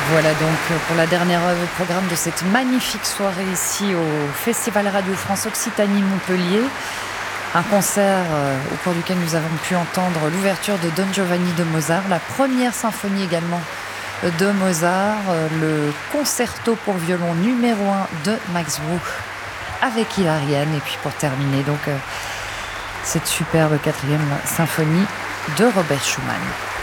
Voilà donc pour la dernière heure au programme de cette magnifique soirée ici au Festival Radio France Occitanie Montpellier. Un concert au cours duquel nous avons pu entendre l'ouverture de Don Giovanni de Mozart, la première symphonie également de Mozart, le concerto pour violon numéro 1 de Max Bruch avec Hilarion, et puis pour terminer donc cette superbe 4e symphonie de Robert Schumann.